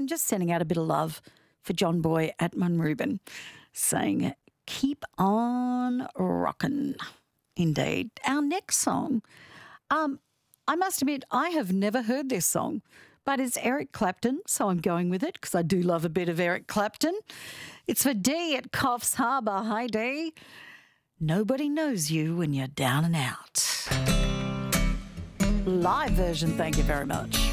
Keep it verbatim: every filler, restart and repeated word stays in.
just sending out a bit of love for John Boy at Munrubin, saying, keep on rockin'. Indeed. Our next song, um, I must admit, I have never heard this song, but it's Eric Clapton, so I'm going with it because I do love a bit of Eric Clapton. It's for Dee at Coffs Harbour. Hi, Dee. Nobody knows you when you're down and out. Live version, thank you very much.